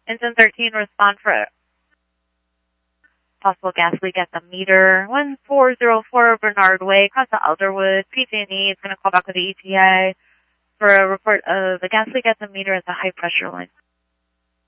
Engine 13, respond for possible gas leak at the meter. 1404 Bernard Way, across the Elderwood. PG&E is going to call back with the ETA for a report of a gas leak at the meter at the high pressure line.